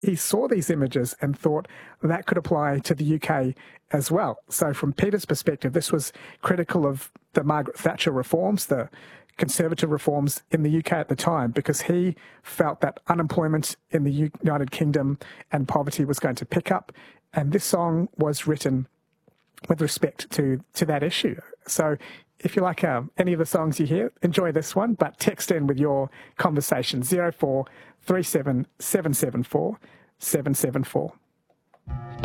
he saw these images and thought that could apply to the UK as well. So from Peter's perspective, this was critical of the Margaret Thatcher reforms, the Conservative reforms in the UK at the time, because he felt that unemployment in the United Kingdom and poverty was going to pick up. And this song was written with respect to that issue. So if you like any of the songs you hear, enjoy this one, but text in with your conversation, 0437 774 774.